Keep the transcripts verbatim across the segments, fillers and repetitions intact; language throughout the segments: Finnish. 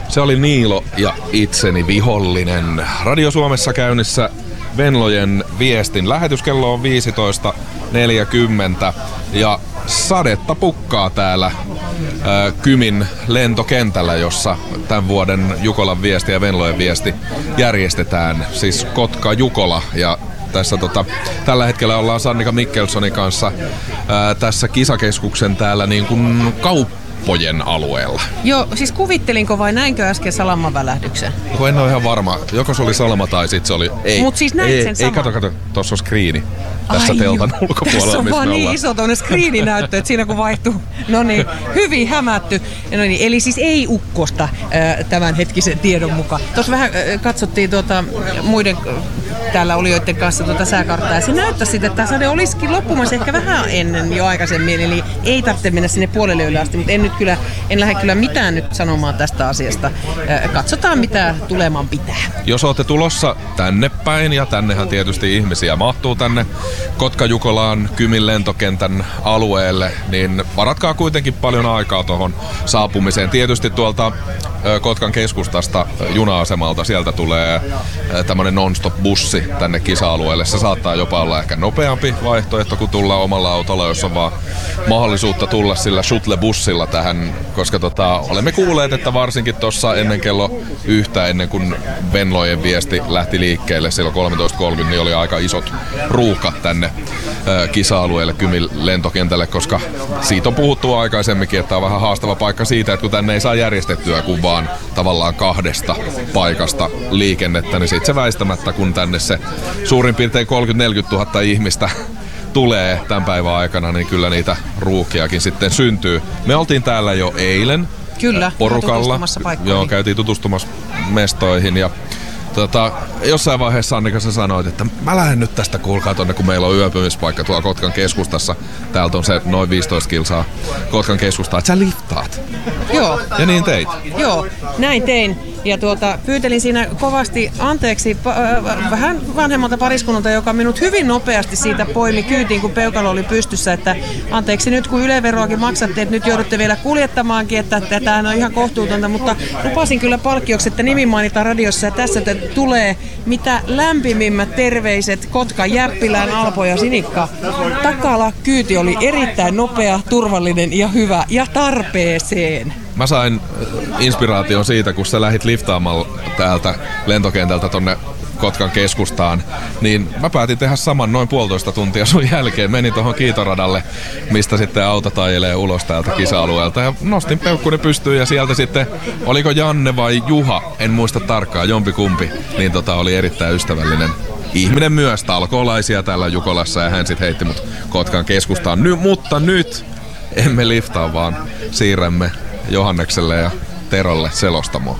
Se oli Niilo ja itseni vihollinen. Radio Suomessa käynnissä Venlojen viestin lähetyskello on viisitoista neljäkymmentä ja sadetta pukkaa täällä ää, Kymin lentokentällä, jossa tämän vuoden Jukolan viesti ja Venlojen viesti järjestetään. Siis Kotka-Jukola ja tässä tota, tällä hetkellä ollaan Sannika Mikkelsonin kanssa ää, tässä kisakeskuksen täällä niin kuin kauppojen alueella. Joo, siis kuvittelinko vai näinkö äsken salamavälähdyksen? Kun en ole ihan varma. Joko se oli salama tai sit se oli... Ei, Mut siis näit ei, sen saman. Ei, kato, kato. Tossa on skriini. Tässä Ai teltan juu. ulkopuolella, Tässä on missä vaan me niin ollaan. iso tuonne skriininäyttö, että siinä kun vaihtuu. No niin, hyvin hämätty. No niin, eli siis ei ukkosta äh, tämän hetkisen tiedon mukaan. Tuossa vähän äh, katsottiin tuota, muiden äh, täällä olijoiden kanssa tuota sääkarttaa. Ja se näyttäisi siltä, että tämä sade olisikin loppumassa ehkä vähän ennen jo aikaisemmin. Eli ei tarvitse mennä sinne puolelle yli asti, mutta en nyt kyllä, en lähde kyllä mitään nyt sanomaan tästä asiasta. Äh, katsotaan mitä tulemaan pitää. Jos olette tulossa tänne päin, ja tännehän tietysti ihmisiä mahtuu tänne Kotka-Jukolaan Kymin lentokentän alueelle, niin varatkaa kuitenkin paljon aikaa tuohon saapumiseen. Tietysti tuolta Kotkan keskustasta juna-asemalta sieltä tulee tämmönen non-stop-bussi tänne kisa-alueelle. Se saattaa jopa olla ehkä nopeampi vaihtoehto, kun tullaan omalla autolla, jos on vaan mahdollisuutta tulla sillä shuttle-bussilla tähän, koska tota, olemme kuulleet, että varsinkin tuossa ennen kello yhtä, ennen kuin Venlojen viesti lähti liikkeelle silloin kolmetoista kolmekymmentä, niin oli aika isot ruuhkat tänne ö, kisa-alueelle Kymin lentokentälle, koska siitä on puhuttu aikaisemminkin, että on vähän haastava paikka siitä, että kun tänne ei saa järjestettyä kuin vaan tavallaan kahdesta paikasta liikennettä, niin sit se väistämättä, kun tänne se suurin piirtein kolmekymmentä neljäkymmentä tuhatta ihmistä tulee tämän päivän aikana, niin kyllä niitä ruuhkiakin sitten syntyy. Me oltiin täällä jo eilen Kyllä, porukalla. Joo, käytiin tutustumassa mestoihin ja Tota, jossain vaiheessa Annika sä sanoit, että mä lähden nyt tästä kuulkaa tonne, kun meillä on yöpymispaikka tuolla Kotkan keskustassa. Täältä on se noin viisitoista kilsaa Kotkan keskustaa, että sä liftaat. Joo. Ja niin teit. Joo, näin tein. Ja tuota, pyytelin siinä kovasti anteeksi äh, vähän vanhemmalta pariskunnalta, joka minut hyvin nopeasti siitä poimi kyytiin, kun peukalo oli pystyssä, että anteeksi nyt kun Yle-veroakin maksatte, että nyt joudutte vielä kuljettamaankin, että tämähän on ihan kohtuutonta, mutta lupasin kyllä palkkioksi, että nimi mainitaan radiossa ja tässä tulee mitä lämpimimmät terveiset Kotka, Jäppilään, Alpo ja Sinikka. Takala kyyti oli erittäin nopea, turvallinen ja hyvä ja tarpeeseen. Mä sain inspiraation siitä, kun sä lähit liftaamalla täältä lentokentältä tonne Kotkan keskustaan, niin mä päätin tehdä saman noin puolitoista tuntia sun jälkeen. Menin tuohon kiitoradalle, mistä sitten auto tajelee ulos täältä kisa-alueelta ja nostin peukkuni pystyyn ja sieltä sitten, oliko Janne vai Juha, en muista tarkkaan, jompikumpi, niin tota oli erittäin ystävällinen ihminen myös, talkoolaisia täällä Jukolassa ja hän sitten heitti mut Kotkan keskustaan. Ny, mutta nyt emme liftaa, vaan siirrämme Johannekselle ja Terolle selostamoon.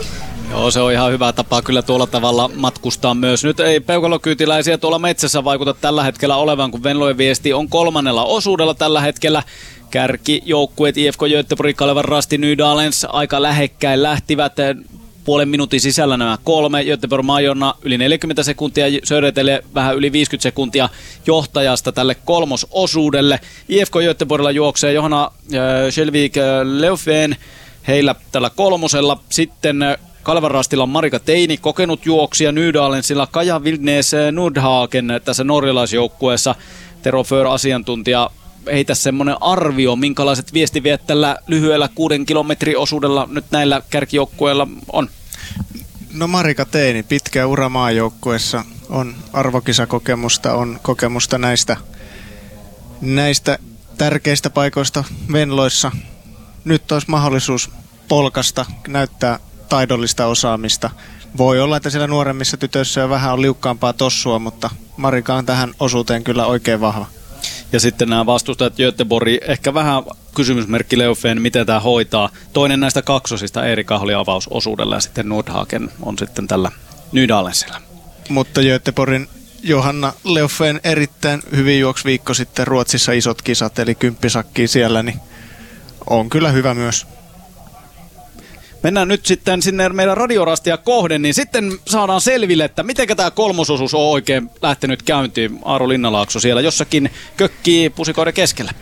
Joo, se on ihan hyvä tapa kyllä tuolla tavalla matkustaa myös. Nyt ei peukalokyytiläisiä tuolla metsässä vaikuta tällä hetkellä olevan, kun Venlojen viesti on kolmannella osuudella tällä hetkellä. Kärkijoukkueet I F K Göteborg, Kalevan Rasti, Nydalens aika lähekkäin lähtivät. Puolen minuutin sisällä nämä kolme. Göteborg Majorna yli neljäkymmentä sekuntia, Södertälje vähän yli viisikymmentä sekuntia johtajasta tälle kolmososuudelle. I F K Göteborgilla juoksee Johanna äh, Skjelvik äh, Leufven heillä tällä kolmosella. Sitten äh, Kalevan Rastilla on Marika Teini, kokenut juoksija, Nydalensilla Kaja Vildnes Nordhagen tässä norjalaisjoukkueessa. Tero Föhr asiantuntija. Heitä semmoinen arvio, minkälaiset viestiviet tällä lyhyellä kuuden kilometrin osuudella nyt näillä kärkijoukkueilla on? No Marika Teini, pitkä ura maajoukkueessa, on arvokisakokemusta, on kokemusta näistä, näistä tärkeistä paikoista Venloissa. Nyt olisi mahdollisuus polkasta, näyttää taidollista osaamista. Voi olla, että siellä nuoremmissa tytöissä jo vähän on liukkaampaa tossua, mutta Marika on tähän osuuteen kyllä oikein vahva. Ja sitten nämä vastustajat Göteborg, ehkä vähän kysymysmerkki Leufven, miten tämä hoitaa. Toinen näistä kaksosista Erika oli avausosuudella ja sitten Nordhagen on sitten tällä Nydalensilla. Mutta Göteborgin Johanna Leufven erittäin hyvin juoksi viikko sitten Ruotsissa isot kisat, eli kymppisakkiin siellä, niin on kyllä hyvä myös. Mennään nyt sitten sinne meidän radiorastia kohden, niin sitten saadaan selville, että miten tämä kolmososuus on oikein lähtenyt käyntiin. Aaro Linnalaakso siellä jossakin kökkii pusikoiden keskellä.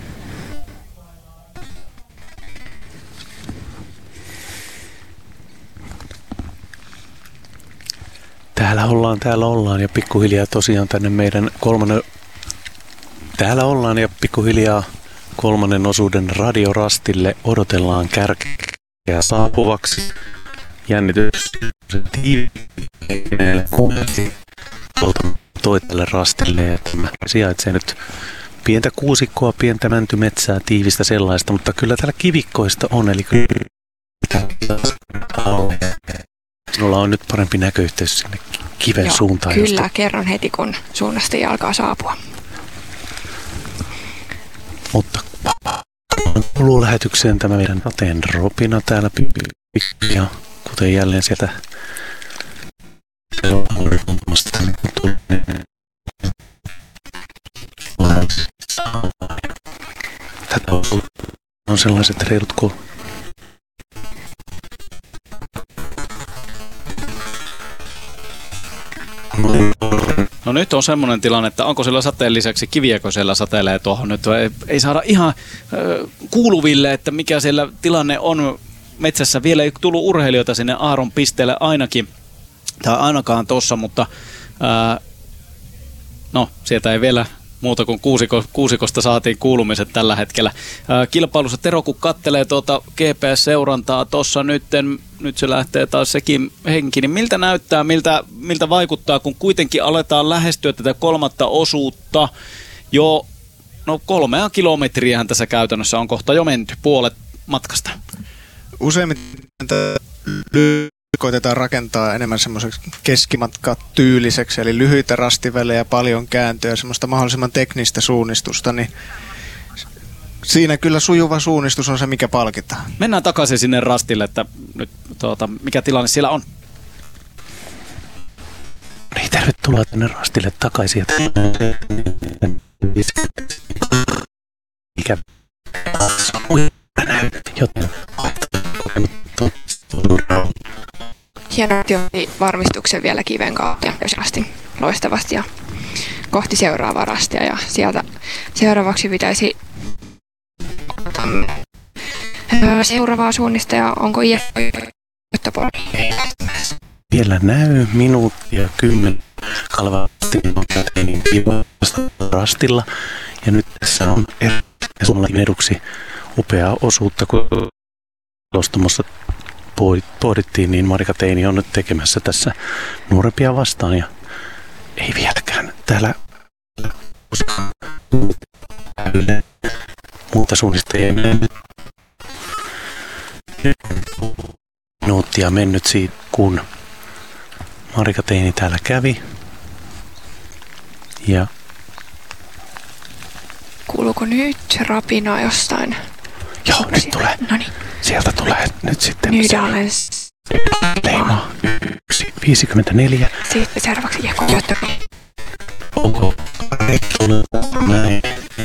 Täällä ollaan, täällä ollaan ja pikkuhiljaa tosiaan tänne meidän kolmannen... Täällä ollaan ja pikkuhiljaa kolmannen osuuden radiorastille odotellaan kärkeä saapuvaksi. Jännitys tiiviineelle kommentti toi tälle rastille, että mä sijaitsee nyt pientä kuusikkoa, pientä mäntymetsää, tiivistä sellaista, mutta kyllä täällä kivikkoista on, eli sinulla on nyt parempi näköyhteys sinne kiven Joo, suuntaan. Kyllä, josta... kerron heti, kun suunnasta alkaa saapua. Mutta kuuluu lähetykseen tämä meidän Ateen Ropina täällä ja kuten jälleen sieltä tätä on sellaiset reilut kuin No nyt on semmoinen tilanne, että onko siellä sateen lisäksi kiviäkö siellä satelee tuohon nyt. Ei, ei saada ihan ö, kuuluville, että mikä siellä tilanne on metsässä. Vielä ei tullut urheilijoita sinne Aaron pisteelle ainakin, tai ainakaan tossa, mutta ää, no sieltä ei vielä muuta kuin kuusiko, kuusikosta saatiin kuulumiset tällä hetkellä. Ää, kilpailussa Tero, kun kattelee tuota G P S-seurantaa tuossa nytten, nyt se lähtee taas sekin henki, niin miltä näyttää, miltä, miltä vaikuttaa, kun kuitenkin aletaan lähestyä tätä kolmatta osuutta jo, no kolmea kilometriähän tässä käytännössä on kohta jo menty, puolet matkasta. Useimmiten koitetaan rakentaa enemmän semmoiseksi keskimatkatyyliseksi, eli lyhyitä rastivälejä, paljon kääntöjä, semmoista mahdollisimman teknistä suunnistusta, niin siinä kyllä sujuva suunnistus on se, mikä palkitaan. Mennään takaisin sinne rastille, että nyt tuota, mikä tilanne siellä on? Niin, tervetuloa tänne rastille takaisin. Mikä joten Hienosti otti varmistuksen vielä kiven kautta ja asti loistavasti ja kohti seuraavaa rastia ja sieltä seuraavaksi pitäisi seuraavaa suunnistajaa. Onko I F Göteborg? Vielä näy minuuttia kymmenen kalvatin rastilla ja nyt tässä on suomalainen eduksi upeaa osuutta, kun Lostamossa pohdittiin, niin Marika Teini on nyt tekemässä tässä nuorempia vastaan ja ei vieläkään täällä muuta suunnistajia minuuttia mennyt siitä, kun Marika Teini täällä kävi. Ja kuuluuko nyt rapinaa jostain? Joo, Onko nyt siitä? Tulee. Noniin. Sieltä tulee nyt sitten Nydalens leima yksi viisikymmentäneljä. Sitten seuraavaksi Jekko Göteborg. Onko näin?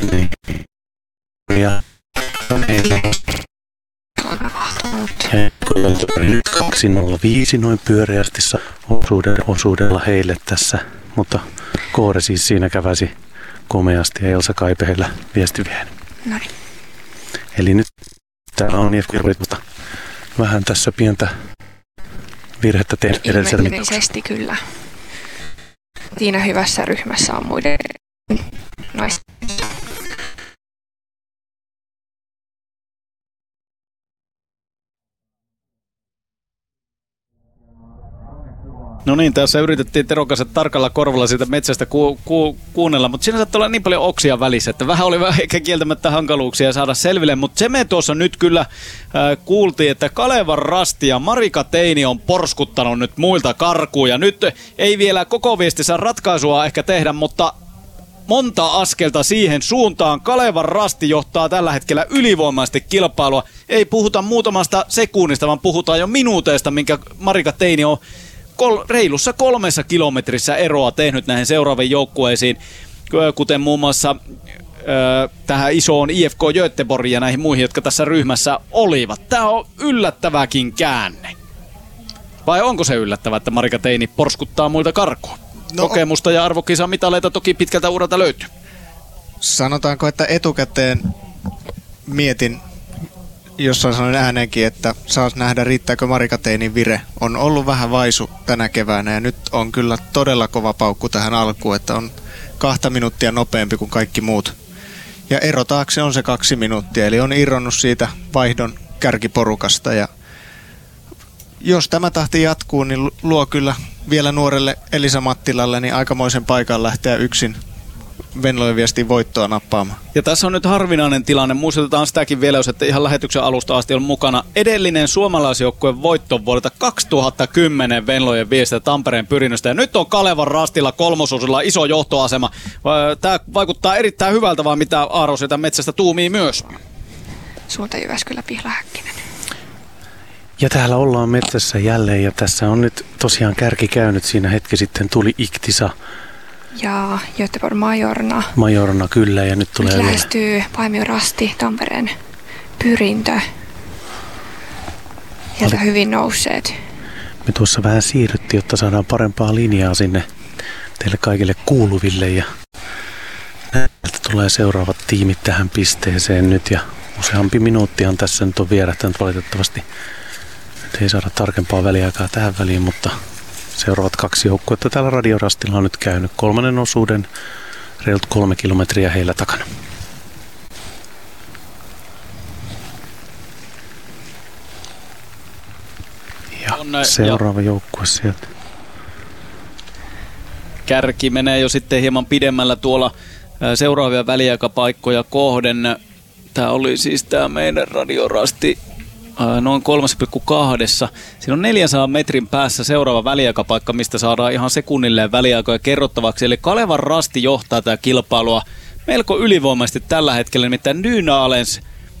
Ja kaksi nolla viisi noin pyöreästi osuudella, osuudella heille tässä, mutta Koore siis siinä käväsi komeasti ja Elsa Kaipe heillä viesti vien. Noniin. Eli nyt täällä on F K, mutta vähän tässä pientä virhettä tehnyt edellisellä mittauksella. Ilmeisesti kyllä. Siinä hyvässä ryhmässä on muiden naisten. No niin, tässä yritettiin Teron kanssa tarkalla korvalla siitä metsästä ku, ku, kuunnella, mutta siinä saattaa olla niin paljon oksia välissä, että vähän oli vähän ehkä kieltämättä hankaluuksia saada selville, mutta se me tuossa nyt kyllä äh, kuultiin, että Kalevan Rasti ja Marika Teini on porskuttanut nyt muilta karkuun ja nyt ei vielä koko viestissä ratkaisua ehkä tehdä, mutta monta askelta siihen suuntaan. Kalevan Rasti johtaa tällä hetkellä ylivoimaisesti kilpailua. Ei puhuta muutamasta sekunnista, vaan puhutaan jo minuuteista, minkä Marika Teini on Kol- reilussa kolmessa kilometrissä eroa tehnyt näihin seuraaviin joukkueisiin, kuten muun muassa ö, tähän isoon I F K Göteborgiin ja näihin muihin, jotka tässä ryhmässä olivat. Tämä on yllättäväkin käänne. Vai onko se yllättävää, että Marika Teini porskuttaa muilta karkuun? No, kokemusta ja arvokisamitaleita toki pitkältä uralta löytyy. Sanotaanko, että etukäteen mietin jossain sanoin ääneenkin, että saas nähdä riittääkö Marika Teinin vire. On ollut vähän vaisu tänä keväänä ja nyt on kyllä todella kova paukku tähän alkuun, että on kahta minuuttia nopeampi kuin kaikki muut. Ja ero taakse on se kaksi minuuttia, eli on irronnut siitä vaihdon kärkiporukasta. Ja jos tämä tahti jatkuu, niin luo kyllä vielä nuorelle Elisa Mattilalle niin aikamoisen paikan lähteä yksin Venlojen Viestin voittoa nappaamaan. Ja tässä on nyt harvinainen tilanne. Muistutetaan sitäkin vielä, jos ette ihan lähetyksen alusta asti on mukana. Edellinen suomalaisjoukkueen voitto vuodelta kaksituhattakymmenen Venlojen Viestiä Tampereen Pyrinnöstä. Ja nyt on Kalevan Rastilla kolmososilla iso johtoasema. Tämä vaikuttaa erittäin hyvältä, vaan mitä Aaro sieltä metsästä tuumii myös. Suunta Jyväskylä, Pihla Häkkinen. Ja täällä ollaan metsässä jälleen ja tässä on nyt tosiaan kärki käynyt. Siinä hetki sitten tuli Iktisa. Ja Göteborg Majorna. Majorna kyllä ja nyt tulee nyt vielä. lähestyy Paimio Rasti, Tampereen Pyrintö. Sieltä Oli... hyvin nousseet. Me tuossa vähän siirryttiin, jotta saadaan parempaa linjaa sinne teille kaikille kuuluville. Ja näiltä tulee seuraavat tiimit tähän pisteeseen nyt ja useampi minuuttihan tässä nyt on vierähtänyt valitettavasti. Nyt ei saada tarkempaa väliaikaa tähän väliin, mutta seuraavat kaksi joukkuetta täällä Radiorastilla on nyt käynyt kolmannen osuuden reilut kolme kilometriä heillä takana. Ja on, seuraava ja joukkue sieltä. Kärki menee jo sitten hieman pidemmällä tuolla seuraavia väliaikapaikkoja kohden. Tämä oli siis tämä meidän Radiorasti noin kolme pilkku kaksi. Siinä on neljänsadan metrin päässä seuraava väliaikapaikka, mistä saadaan ihan sekunnilleen väliaikoja kerrottavaksi. Eli Kalevan Rasti johtaa tätä kilpailua melko ylivoimaisesti tällä hetkellä. Nimittäin Nynalens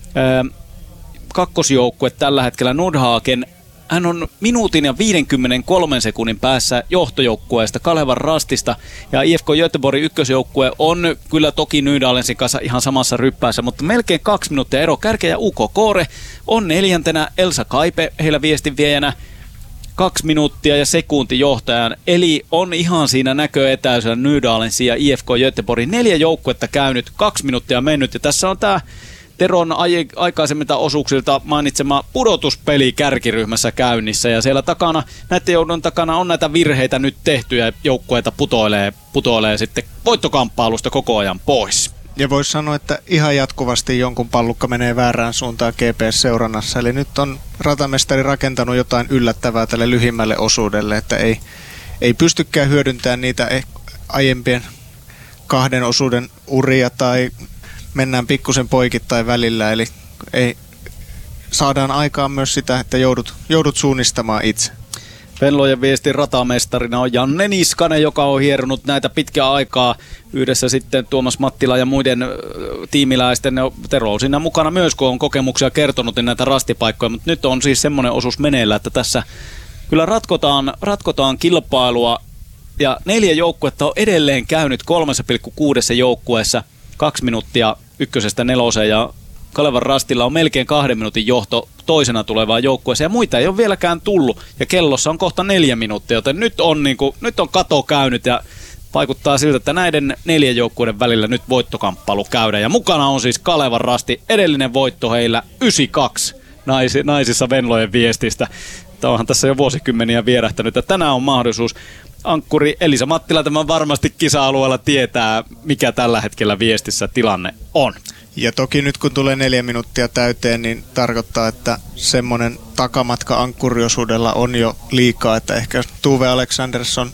kakkosjoukkue tällä hetkellä Nordhagen. Hän on minuutin ja viidenkymmenenkolmen sekunnin päässä johtojoukkueesta Kalevan Rastista. Ja I F K Göteborgin ykkösjoukkue on kyllä toki Nydalensin kanssa ihan samassa ryppäässä, mutta melkein kaksi minuuttia ero. Kärkeä ja Uko Koore on neljäntenä, Elsa Kaipe heillä viestinviejänä kaksi minuuttia ja sekunti johtajan. Eli on ihan siinä näköetäisyydellä Nydalensin ja I F K Göteborgin neljä joukkuetta käynyt, kaksi minuuttia mennyt. Ja tässä on tämä Teron aikaisemmilta osuuksilta mainitsema pudotuspeli kärkiryhmässä käynnissä ja siellä takana, näiden joudun takana on näitä virheitä nyt tehty ja joukkueita putoilee, putoilee sitten voittokamppailusta koko ajan pois. Ja voisi sanoa, että ihan jatkuvasti jonkun pallukka menee väärään suuntaan G P S-seurannassa. Eli nyt on ratamestari rakentanut jotain yllättävää tälle lyhimmälle osuudelle, että ei, ei pystykään hyödyntämään niitä aiempien kahden osuuden uria tai mennään pikkusen poikittain välillä, eli ei, saadaan aikaan myös sitä, että joudut, joudut suunnistamaan itse. Venlojen Viestin ratamestarina on Janne Niskanen, joka on hierunut näitä pitkää aikaa yhdessä sitten Tuomas Mattila ja muiden tiimiläisten. Tero on siinä mukana myös, kun on kokemuksia kertonut niin näitä rastipaikkoja, mutta nyt on siis semmoinen osuus meneillä, että tässä kyllä ratkotaan, ratkotaan kilpailua ja neljä joukkuetta on edelleen käynyt kolme pilkku kuusi joukkueessa. Kaksi minuuttia ykkösestä neloseen ja Kalevan Rastilla on melkein kahden minuutin johto toisena tulevaan joukkueeseen ja muita ei ole vieläkään tullut ja kellossa on kohta neljä minuuttia, joten nyt on, niin kuin, nyt on kato käynyt ja vaikuttaa siltä, että näiden neljän joukkueiden välillä nyt voittokamppailu käydään ja mukana on siis Kalevan Rasti, edellinen voitto heillä yhdeksänkymmentäkaksi naisi, naisissa Venlojen Viestistä. Tämä onhan tässä jo vuosikymmeniä vierähtänyt ja tänään on mahdollisuus. Ankkuri Elisa Mattila tämän varmasti kisa-alueella tietää, mikä tällä hetkellä Viestissä tilanne on. Ja toki nyt kun tulee neljä minuuttia täyteen, niin tarkoittaa, että semmoinen takamatka ankkuriosuudella on jo liikaa, että ehkä Tuve Alexandersson,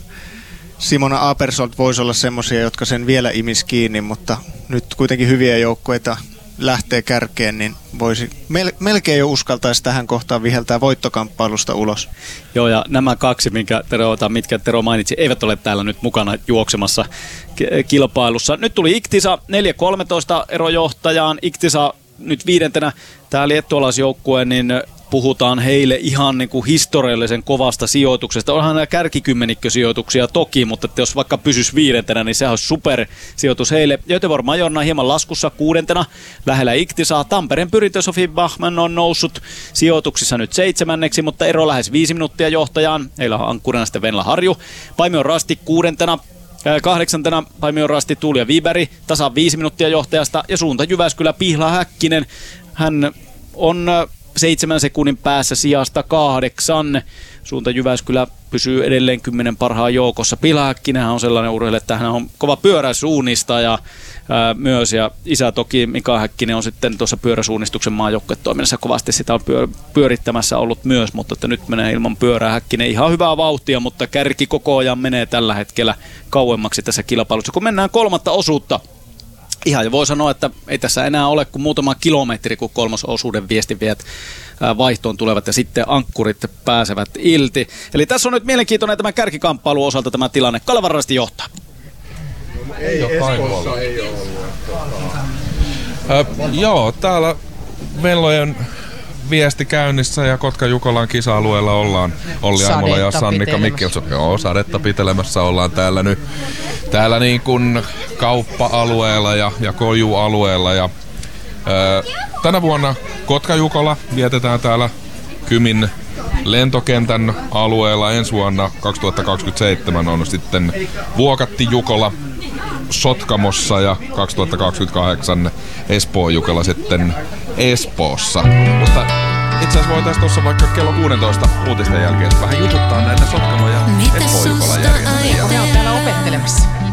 Simona Apersolt voisi olla semmoisia, jotka sen vielä imis kiinni, mutta nyt kuitenkin hyviä joukkueita lähtee kärkeen, niin voisi mel- melkein jo uskaltaisi tähän kohtaan viheltää voittokamppailusta ulos. Joo, ja nämä kaksi, minkä Tero, mitkä Tero mainitsi, eivät ole täällä nyt mukana juoksemassa kilpailussa. Nyt tuli Iktisa neljä kolmetoista erojohtajaan. Iktisa nyt viidentenä, tämä liettualaisjoukkue, niin puhutaan heille ihan niin kuin historiallisen kovasta sijoituksesta. Onhan nämä kärkikymmenikkö-sijoituksia toki, mutta jos vaikka pysyisi viidentenä, niin se olisi supersijoitus heille. Göteborg Majorna hieman laskussa kuudentena, lähellä Iktisaa. Tampereen Pyrintö Sofi Bachmann on noussut sijoituksissa nyt seitsemänneksi, mutta ero lähes viisi minuuttia johtajaan. Heillä on ankkurina sitten Venla Harju. Paimion Rasti kuudentena. Kahdeksantena Paimion Rasti Tuulia Viiberg, tasan viisi minuuttia johtajasta ja suunta Jyväskylä Pihla Häkkinen. Hän on seitsemän sekunnin päässä sijasta kahdeksan. Suunta Jyväskylä pysyy edelleen kymmenen parhaan joukossa. Pila Häkkinenhän on sellainen urheilija, että hän on kova pyöräsuunnista ja ää, myös. Ja isä toki Mika Häkkinen on sitten tuossa pyöräsuunnistuksen maajoukkuetoiminnassa kovasti sitä on pyör, pyörittämässä ollut myös, mutta että nyt menee ilman pyörää Häkkinen ihan hyvää vauhtia, mutta kärki koko ajan menee tällä hetkellä kauemmaksi tässä kilpailussa. Kun mennään kolmatta osuutta, ihan jo voi sanoa, että ei tässä enää ole kuin muutama kilometri, kun kolmososuuden viestinviejät vaihtoon tulevat ja sitten ankkurit pääsevät ilti. Eli tässä on nyt mielenkiintoinen tämän kärkikamppailu osalta tämä tilanne. Kalevan Rasti johtaa. Ei ole Espoossa ei ole ollut. Äh, joo, täällä Venlojen viesti käynnissä ja Kotka-Jukolan kisa-alueella ollaan. Olli Aimola ja Sannika Mikkelson. Joo, sadetta pitelemässä ollaan täällä nyt. Täällä niin kuin kauppa-alueella ja, ja koju-alueella. Ja, ää, tänä vuonna Kotka-Jukola vietetään täällä Kymin lentokentän alueella. Ensi vuonna kaksituhattakaksikymmentäseitsemän on sitten Vuokatti-Jukola Sotkamossa ja kaksituhattakaksikymmentäkahdeksan Espoo-Jukola sitten Espoossa. Mutta itse asiassa voitaisiin tuossa vaikka kello kuusitoista uutisten jälkeen vähän jututtaa näitä Sotkamo ja Espoo-Jukolan järjestelmiä. Ne on täällä opettelemassa.